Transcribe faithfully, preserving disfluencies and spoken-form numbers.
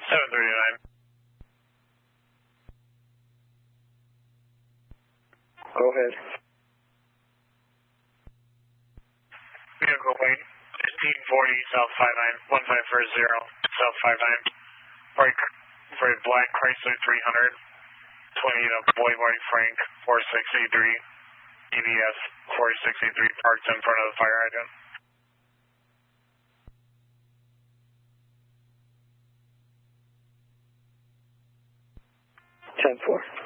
seven thirty-nine. Go ahead. Vehicle weight, fifteen forty, South five nine, one five four zero, South five nine. Bright, bright black Chrysler three hundred, twenty-eight of Boy White Frank, four six eight three, E D S four six eight three, parked in front of the fire hydrant. ten four.